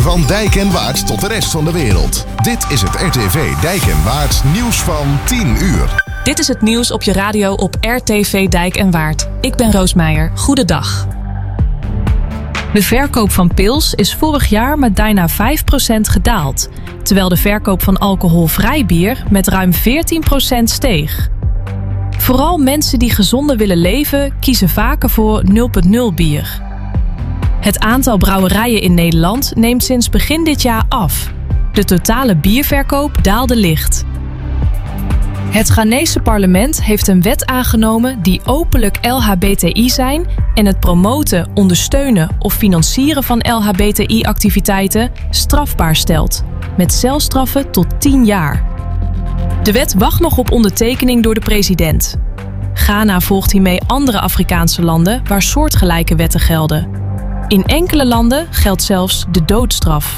Van Dijk en Waard tot de rest van de wereld. Dit is het RTV Dijk en Waard nieuws van 10 uur. Dit is het nieuws op je radio op RTV Dijk en Waard. Ik ben Roos Meijer. Goedendag. De verkoop van pils is vorig jaar met bijna 5% gedaald, terwijl de verkoop van alcoholvrij bier met ruim 14% steeg. Vooral mensen die gezonder willen leven kiezen vaker voor 0.0 bier. Het aantal brouwerijen in Nederland neemt sinds begin dit jaar af. De totale bierverkoop daalde licht. Het Ghanese parlement heeft een wet aangenomen die openlijk LHBTI zijn en het promoten, ondersteunen of financieren van LHBTI-activiteiten strafbaar stelt, met celstraffen tot 10 jaar. De wet wacht nog op ondertekening door de president. Ghana volgt hiermee andere Afrikaanse landen waar soortgelijke wetten gelden. In enkele landen geldt zelfs de doodstraf.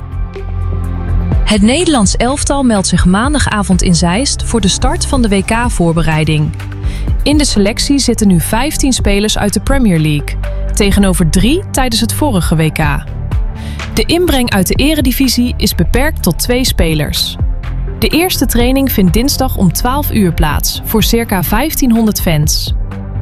Het Nederlands elftal meldt zich maandagavond in Zeist voor de start van de WK-voorbereiding. In de selectie zitten nu 15 spelers uit de Premier League, tegenover 3 tijdens het vorige WK. De inbreng uit de eredivisie is beperkt tot 2 spelers. De eerste training vindt dinsdag om 12 uur plaats voor circa 1500 fans.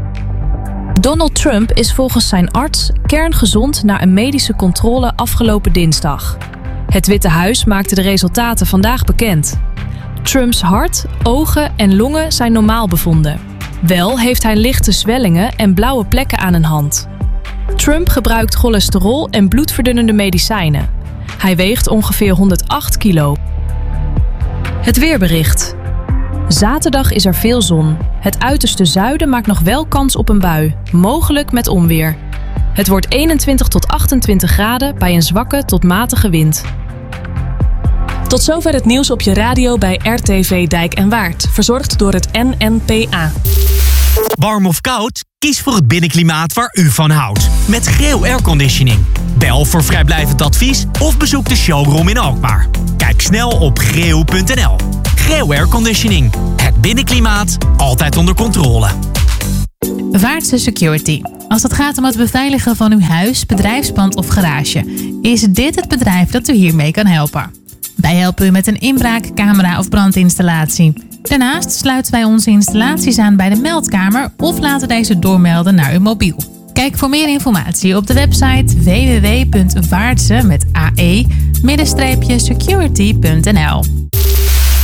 Donald Trump is volgens zijn arts kerngezond na een medische controle afgelopen dinsdag. Het Witte Huis maakte de resultaten vandaag bekend. Trumps hart, ogen en longen zijn normaal bevonden. Wel heeft hij lichte zwellingen en blauwe plekken aan een hand. Trump gebruikt cholesterol en bloedverdunnende medicijnen. Hij weegt ongeveer 108 kilo. Het weerbericht. Zaterdag is er veel zon. Het uiterste zuiden maakt nog wel kans op een bui, mogelijk met onweer. Het wordt 21 tot 28 graden bij een zwakke tot matige wind. Tot zover het nieuws op je radio bij RTV Dijk en Waard. Verzorgd door het NNPA. Warm of koud? Kies voor het binnenklimaat waar u van houdt. Met Greo Airconditioning. Bel voor vrijblijvend advies of bezoek de showroom in Alkmaar. Kijk snel op greo.nl. Greo Airconditioning. Het binnenklimaat altijd onder controle. Vaartse Security. Als het gaat om het beveiligen van uw huis, bedrijfspand of garage, is dit het bedrijf dat u hiermee kan helpen. Wij helpen u met een inbraak, camera of brandinstallatie. Daarnaast sluiten wij onze installaties aan bij de meldkamer of laten deze doormelden naar uw mobiel. Kijk voor meer informatie op de website www.vaartse.security.nl.